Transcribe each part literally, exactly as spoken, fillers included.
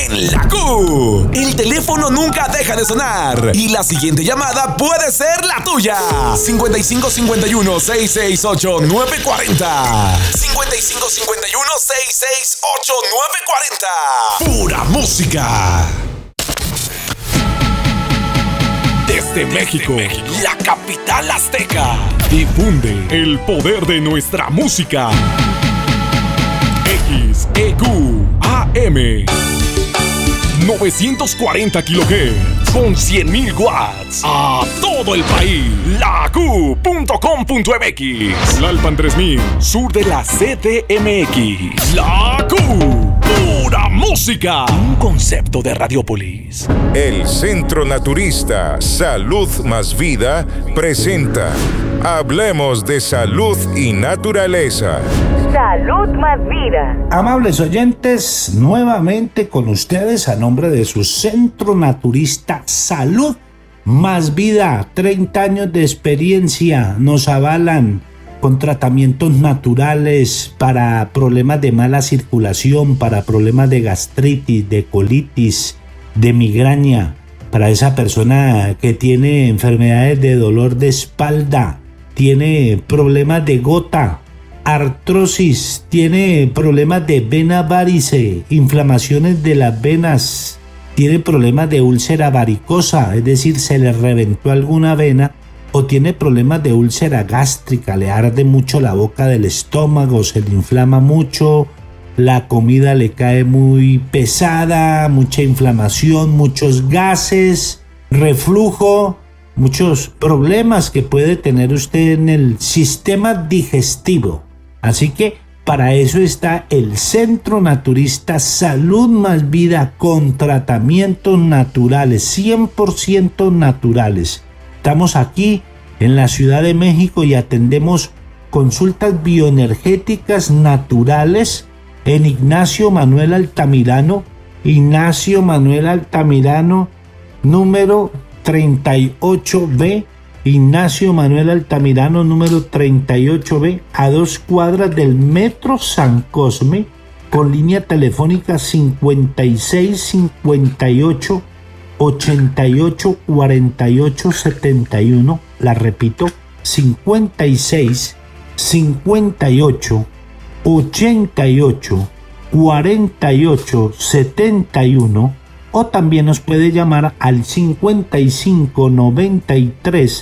en la Q. El teléfono nunca deja de sonar y la siguiente llamada puede ser la tuya. cincuenta y cinco cincuenta y uno, seiscientos sesenta y ocho, novecientos cuarenta. cincuenta y cinco cincuenta y uno, seiscientos sesenta y ocho, novecientos cuarenta. Pura música. Desde México, la capital azteca, difunde el poder de nuestra música. X E Q A M novecientos cuarenta kilohertz con cien mil watts a todo el país. La Q punto com punto m x. Lalpan tres mil, sur de la C D M X. La Q, pura música. Un concepto de Radiopolis. El Centro Naturista Salud Más Vida presenta Hablemos de Salud y Naturaleza. Salud Más Vida. Amables oyentes, nuevamente con ustedes a nombre de su Centro Naturista Salud Más Vida. treinta años de experiencia nos avalan con tratamientos naturales para problemas de mala circulación, para problemas de gastritis, de colitis, de migraña, para esa persona que tiene enfermedades de dolor de espalda, tiene problemas de gota, artrosis, tiene problemas de vena varice, inflamaciones de las venas, tiene problemas de úlcera varicosa, es decir, se le reventó alguna vena, o tiene problemas de úlcera gástrica, le arde mucho la boca del estómago, se le inflama mucho, la comida le cae muy pesada, mucha inflamación, muchos gases, reflujo, muchos problemas que puede tener usted en el sistema digestivo. Así que para eso está el Centro Naturista Salud Más Vida con tratamientos naturales, cien por ciento naturales. Estamos aquí en la Ciudad de México y atendemos consultas bioenergéticas naturales en Ignacio Manuel Altamirano, Ignacio Manuel Altamirano, número treinta y ocho B, Ignacio Manuel Altamirano, número treinta y ocho B, a dos cuadras del Metro San Cosme, con línea telefónica cincuenta y seis cincuenta y ocho ochenta y ocho cuarenta y ocho setenta y uno, la repito, cincuenta y seis cincuenta y ocho ochenta y ocho cuarenta y ocho setenta y uno, o también nos puede llamar al cincuenta y cinco noventa y tres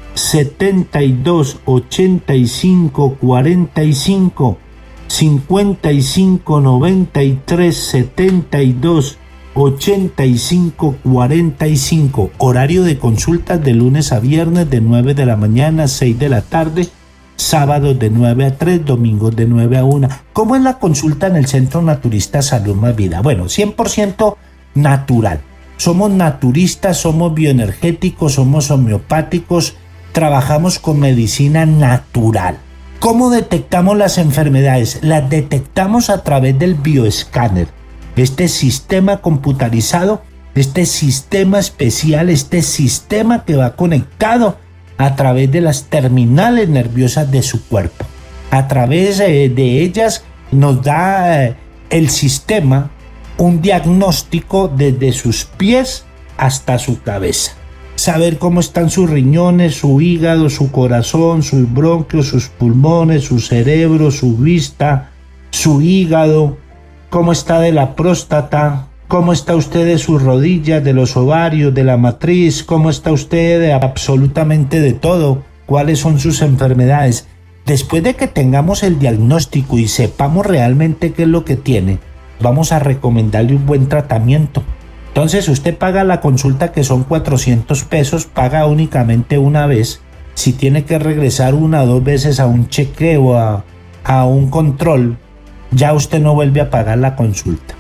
setenta y dos ochenta y cinco cuarenta y cinco, cincuenta y cinco noventa y tres setenta y dos ochenta y cinco cuarenta y cinco. Horario de consultas de lunes a viernes de nueve de la mañana a seis de la tarde, sábados de nueve a tres, domingos de nueve a una. ¿Cómo es la consulta en el Centro Naturista Salud Más Vida? Bueno, cien por ciento natural. Somos naturistas, somos bioenergéticos, somos homeopáticos, trabajamos con medicina natural. ¿Cómo detectamos las enfermedades? Las detectamos a través del bioescáner. Este sistema computarizado, este sistema especial, este sistema que va conectado a través de las terminales nerviosas de su cuerpo. A través eh, de ellas nos da eh, el sistema un diagnóstico desde sus pies hasta su cabeza. Saber cómo están sus riñones, su hígado, su corazón, sus bronquios, sus pulmones, su cerebro, su vista, su hígado, cómo está de la próstata, cómo está usted de sus rodillas, de los ovarios, de la matriz, cómo está usted de absolutamente de todo, cuáles son sus enfermedades. Después de que tengamos el diagnóstico y sepamos realmente qué es lo que tiene, vamos a recomendarle un buen tratamiento. Entonces usted paga la consulta, que son cuatrocientos pesos, paga únicamente una vez. Si tiene que regresar una o dos veces a un chequeo, a, a un control, ya usted no vuelve a pagar la consulta.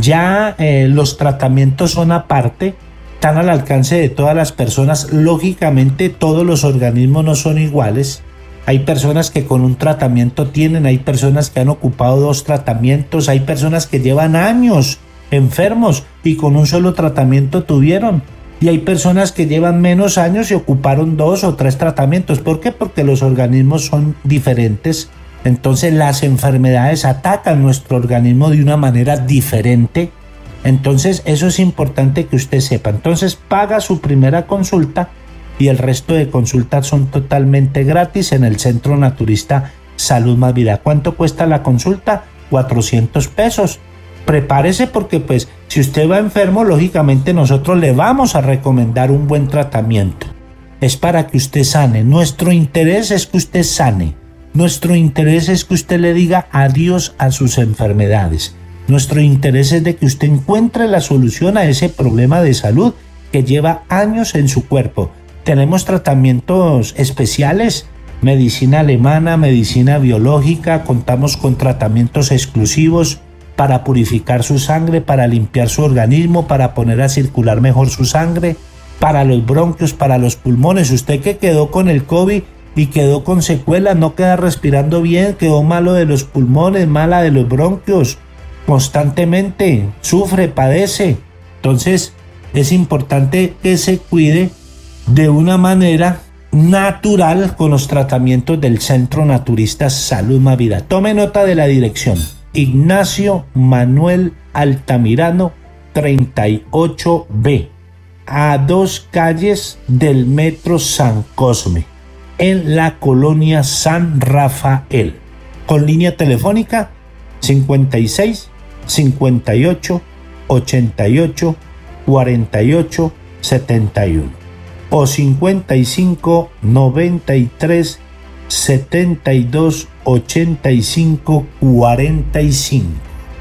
Ya eh, los tratamientos son aparte, están al alcance de todas las personas. Lógicamente todos los organismos no son iguales. Hay personas que con un tratamiento tienen, hay personas que han ocupado dos tratamientos, hay personas que llevan años enfermos y con un solo tratamiento tuvieron. Y hay personas que llevan menos años y ocuparon dos o tres tratamientos. ¿Por qué? Porque los organismos son diferentes. Entonces las enfermedades atacan nuestro organismo de una manera diferente Entonces eso es importante que usted sepa. Entonces paga su primera consulta y el resto de consultas son totalmente gratis en el Centro Naturista Salud Más Vida. ¿Cuánto cuesta la consulta? cuatrocientos pesos. Prepárese porque pues si usted va enfermo, lógicamente nosotros le vamos a recomendar un buen tratamiento. Es para que usted sane. Nuestro interés es que usted sane. Nuestro interés es que usted le diga adiós a sus enfermedades. Nuestro interés es de que usted encuentre la solución a ese problema de salud que lleva años en su cuerpo. Tenemos tratamientos especiales, medicina alemana, medicina biológica, contamos con tratamientos exclusivos para purificar su sangre, para limpiar su organismo, para poner a circular mejor su sangre, para los bronquios, para los pulmones. Usted que quedó con el COVID y quedó con secuelas, no queda respirando bien, quedó malo de los pulmones, mala de los bronquios, constantemente sufre, padece. Entonces es importante que se cuide de una manera natural con los tratamientos del Centro Naturista Salud Más Vida. Tome nota de la dirección: Ignacio Manuel Altamirano treinta y ocho B, a dos calles del Metro San Cosme, en la colonia San Rafael, con línea telefónica cincuenta y seis, cincuenta y ocho, ochenta y ocho, cuarenta y ocho, setenta y uno o cincuenta y cinco, noventa y tres, setenta y dos, ochenta y cinco, cuarenta y cinco.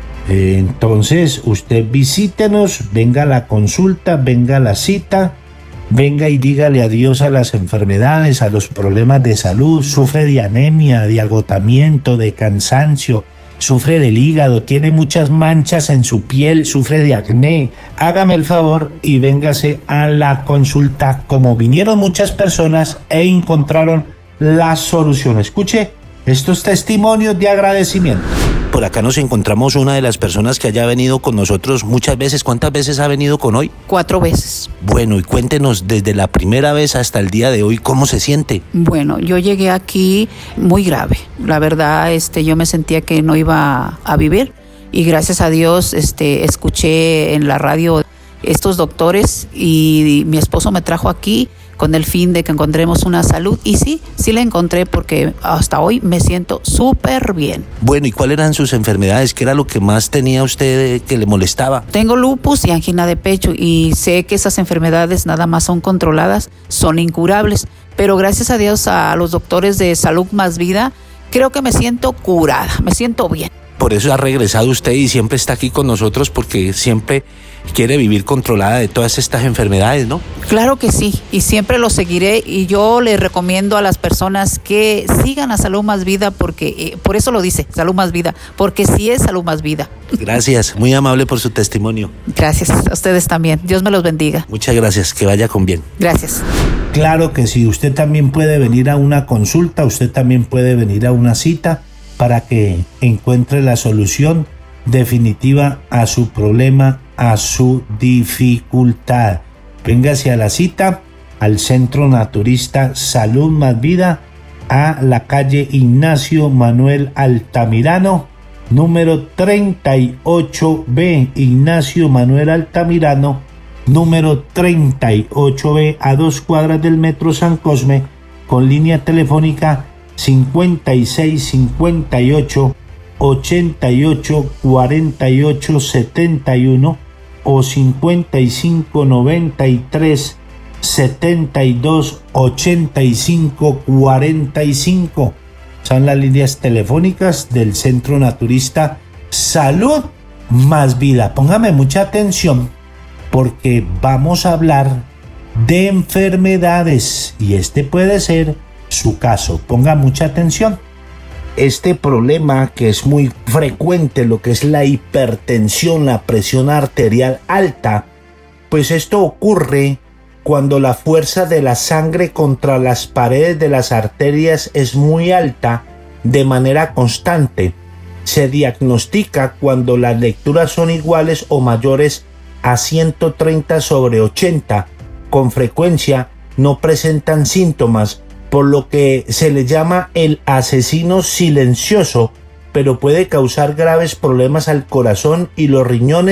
Entonces usted visítenos, venga a la consulta, venga a la cita, venga y dígale adiós a las enfermedades, a los problemas de salud. Sufre de anemia, de agotamiento, de cansancio, sufre del hígado, tiene muchas manchas en su piel, sufre de acné. Hágame el favor y véngase a la consulta, como vinieron muchas personas e encontraron la solución. Escuche estos testimonios de agradecimiento. Por acá nos encontramos una de las personas que haya venido con nosotros muchas veces. ¿Cuántas veces ha venido con hoy? Cuatro veces. Bueno, y cuéntenos desde la primera vez hasta el día de hoy, ¿cómo se siente? Bueno, yo llegué aquí muy grave. La verdad, este, yo me sentía que no iba a vivir y gracias a Dios, este, escuché en la radio estos doctores y mi esposo me trajo aquí con el fin de que encontremos una salud. Y sí, sí la encontré porque hasta hoy me siento súper bien. Bueno, ¿y cuáles eran sus enfermedades? ¿Qué era lo que más tenía usted que le molestaba? Tengo lupus y angina de pecho y sé que esas enfermedades nada más son controladas, son incurables. Pero gracias a Dios, a los doctores de Salud Más Vida, creo que me siento curada, me siento bien. Por eso ha regresado usted y siempre está aquí con nosotros, porque siempre quiere vivir controlada de todas estas enfermedades, ¿no? Claro que sí, y siempre lo seguiré, y yo le recomiendo a las personas que sigan a Salud Más Vida, porque eh, por eso lo dice, Salud Más Vida, porque sí es Salud Más Vida. Gracias, muy amable por su testimonio. Gracias, a ustedes también, Dios me los bendiga. Muchas gracias, que vaya con bien. Gracias. Claro que sí, usted también puede venir a una consulta, usted también puede venir a una cita para que encuentre la solución definitiva a su problema, a su dificultad. Véngase a la cita al Centro Naturista Salud Más Vida, a la calle Ignacio Manuel Altamirano, número treinta y ocho B, Ignacio Manuel Altamirano, número treinta y ocho B, a dos cuadras del Metro San Cosme, con línea telefónica cincuenta y seis, cincuenta y ocho, ochenta y ocho, cuarenta y ocho, setenta y uno o cincuenta y cinco, noventa y tres, setenta y dos, ochenta y cinco, cuarenta y cinco. Son las líneas telefónicas del Centro Naturista Salud Más Vida. Póngame mucha atención porque vamos a hablar de enfermedades y este puede ser su caso. Ponga mucha atención. Este problema que es muy frecuente, lo que es la hipertensión, la presión arterial alta, pues esto ocurre cuando la fuerza de la sangre contra las paredes de las arterias es muy alta de manera constante. Se diagnostica cuando las lecturas son iguales o mayores a ciento treinta sobre ochenta. Con frecuencia no presentan síntomas, por lo que se le llama el asesino silencioso, pero puede causar graves problemas al corazón y los riñones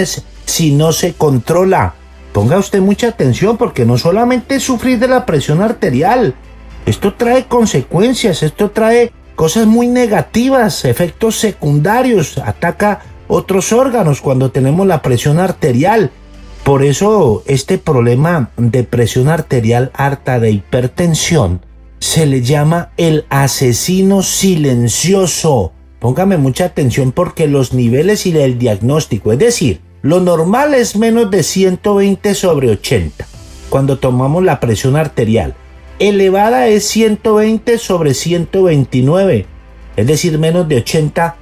si no se controla. Ponga usted mucha atención porque no solamente es sufrir de la presión arterial, esto trae consecuencias, esto trae cosas muy negativas, efectos secundarios, ataca otros órganos cuando tenemos la presión arterial. Por eso este problema de presión arterial alta, de hipertensión, se le llama el asesino silencioso. Póngame mucha atención porque los niveles y el diagnóstico, es decir, lo normal es menos de ciento veinte sobre ochenta cuando tomamos la presión arterial. Elevada es ciento veinte sobre ciento veintinueve, es decir, menos de ochenta.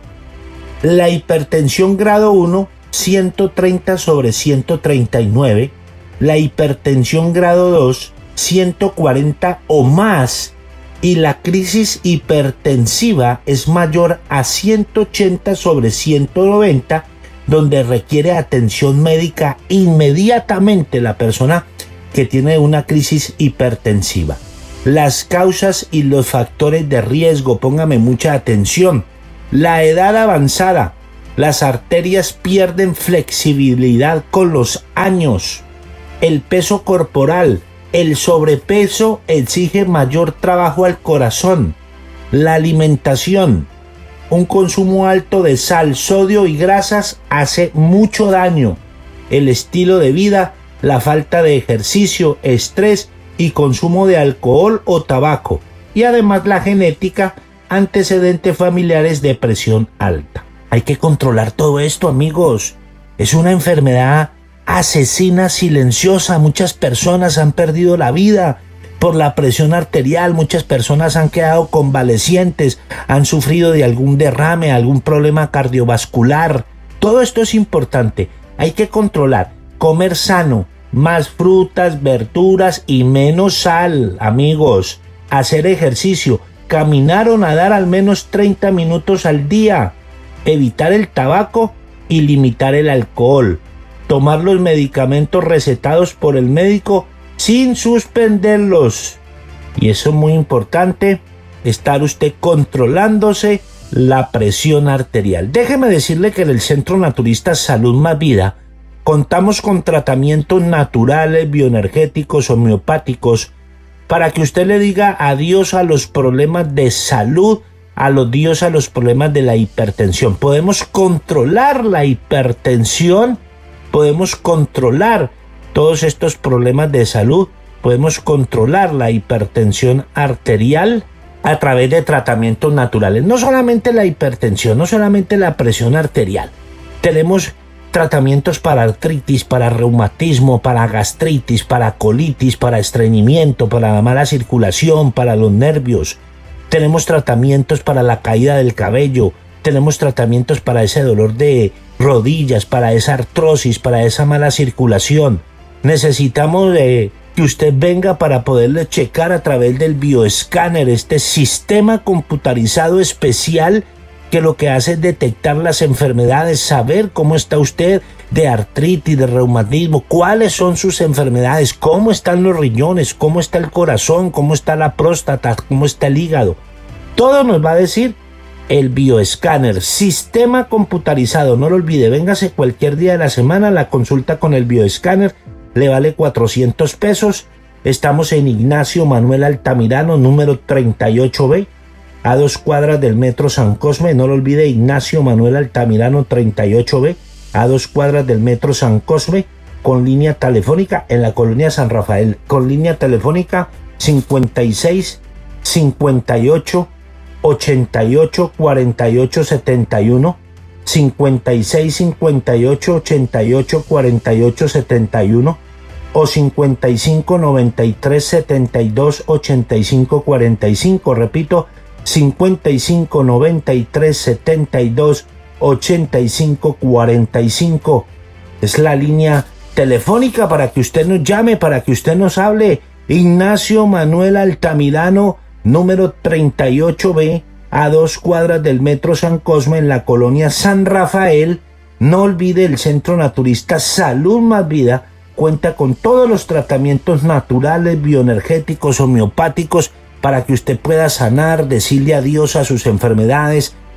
La hipertensión grado uno, ciento treinta sobre ciento treinta y nueve. La hipertensión grado dos, ciento cuarenta o más. Y la crisis hipertensiva es mayor a ciento ochenta sobre ciento noventa, donde requiere atención médica inmediatamente la persona que tiene una crisis hipertensiva. Las causas y los factores de riesgo, póngame mucha atención. La edad avanzada, las arterias pierden flexibilidad con los años. El peso corporal, el sobrepeso exige mayor trabajo al corazón. La alimentación, un consumo alto de sal, sodio y grasas hace mucho daño. El estilo de vida, la falta de ejercicio, estrés y consumo de alcohol o tabaco. Y además la genética, antecedentes familiares de presión alta. Hay que controlar todo esto, amigos. Es una enfermedad asesina silenciosa. Muchas personas han perdido la vida por la presión arterial, muchas personas han quedado convalecientes, han sufrido de algún derrame, algún problema cardiovascular. Todo esto es importante. Hay que controlar, comer sano, más frutas, verduras y menos sal, amigos. Hacer ejercicio, caminar o nadar al menos treinta minutos al día. Evitar el tabaco y limitar el alcohol. Tomar los medicamentos recetados por el médico sin suspenderlos. Y eso es muy importante, estar usted controlándose la presión arterial. Déjeme decirle que en el Centro Naturista Salud Más Vida contamos con tratamientos naturales, bioenergéticos, homeopáticos, para que usted le diga adiós a los problemas de salud, adiós a los problemas de la hipertensión. Podemos controlar la hipertensión, podemos controlar todos estos problemas de salud, podemos controlar la hipertensión arterial a través de tratamientos naturales. No solamente la hipertensión, no solamente la presión arterial. Tenemos tratamientos para artritis, para reumatismo, para gastritis, para colitis, para estreñimiento, para la mala circulación, para los nervios. Tenemos tratamientos para la caída del cabello. Tenemos tratamientos para ese dolor de rodillas, para esa artrosis, para esa mala circulación. Necesitamos eh, que usted venga para poderle checar a través del bioescáner, este sistema computarizado especial que lo que hace es detectar las enfermedades, saber cómo está usted de artritis, de reumatismo, cuáles son sus enfermedades, cómo están los riñones, cómo está el corazón, cómo está la próstata, cómo está el hígado. Todo nos va a decir el bioescáner, sistema computarizado. No lo olvide, véngase cualquier día de la semana, la consulta con el bioescáner le vale cuatrocientos pesos. Estamos en Ignacio Manuel Altamirano, número treinta y ocho B, a dos cuadras del Metro San Cosme. No lo olvide, Ignacio Manuel Altamirano, treinta y ocho B, a dos cuadras del Metro San Cosme, con línea telefónica en la colonia San Rafael, con línea telefónica cincuenta y seis, cincuenta y ocho, ochenta y ocho, cuarenta y ocho, setenta y uno, cincuenta y seis, cincuenta y ocho, ochenta y ocho, cuarenta y ocho, setenta y uno, o cincuenta y cinco, noventa y tres, setenta y dos, ochenta y cinco, cuarenta y cinco. Repito, cincuenta y cinco, noventa y tres, setenta y dos, ochenta y cinco, cuarenta y cinco. Es la línea telefónica para que usted nos llame, para que usted nos hable. Ignacio Manuel Altamirano, número treinta y ocho B, a dos cuadras del Metro San Cosme, en la colonia San Rafael. No olvide, el Centro Naturista Salud Más Vida cuenta con todos los tratamientos naturales, bioenergéticos, homeopáticos, para que usted pueda sanar, decirle adiós a sus enfermedades,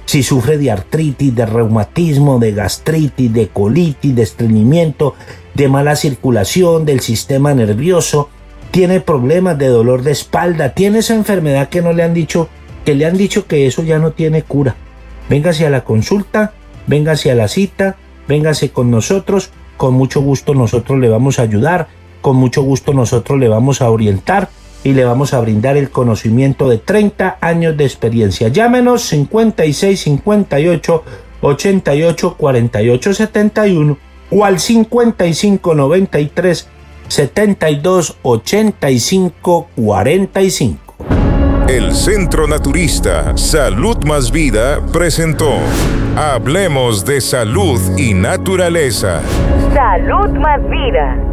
si sufre de artritis, de reumatismo, de gastritis, de colitis, de estreñimiento, de mala circulación del sistema nervioso, tiene problemas de dolor de espalda, tiene esa enfermedad que no le han dicho, que le han dicho que eso ya no tiene cura. Véngase a la consulta, véngase a la cita, véngase con nosotros, con mucho gusto nosotros le vamos a ayudar, con mucho gusto nosotros le vamos a orientar y le vamos a brindar el conocimiento de treinta años de experiencia. Llámenos cincuenta y seis cincuenta y ocho ochenta y ocho cuarenta y ocho setenta y uno o al cincuenta y cinco noventa y tres setenta y dos ochenta y cinco cuarenta y cinco. El Centro Naturista Salud Más Vida presentó Hablemos de Salud y Naturaleza. Salud Más Vida.